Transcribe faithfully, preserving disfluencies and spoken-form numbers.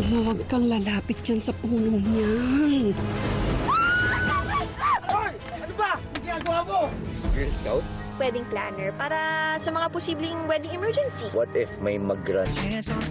Huwag kang lalapit dyan sa punong yan. Hoy! Ano ba? Ang ginagawa mo? Girl Scout? Wedding planner para sa mga posibleng wedding emergency. What if may mag-grant?